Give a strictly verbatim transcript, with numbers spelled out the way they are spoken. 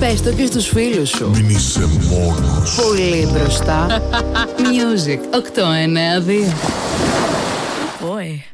Πες το και στους φίλους σου. Μην είσαι μόνος. Πολύ μπροστά. Music οκτώ εννιά δύο. Boy.